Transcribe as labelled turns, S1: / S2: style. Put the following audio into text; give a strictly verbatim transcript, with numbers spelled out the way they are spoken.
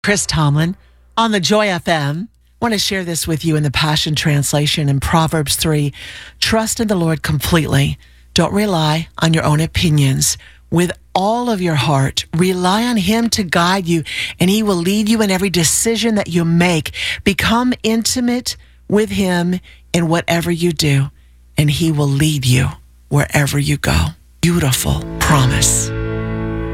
S1: Chris Tomlin on the Joy F M. I want to share this with you in the Passion Translation in Proverbs three. Trust in the Lord completely. Don't rely on your own opinions. With all of your heart, rely on Him to guide you, and He will lead you in every decision that you make. Become intimate with Him in whatever you do, and He will lead you wherever you go. Beautiful promise.